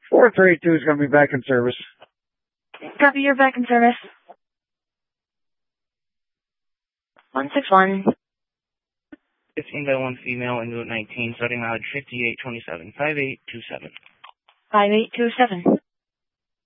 432 is going to be back in service. Copy, you're back in service. 161. 15/1 female in Route 19, starting mileage 5827. 5827. 5827.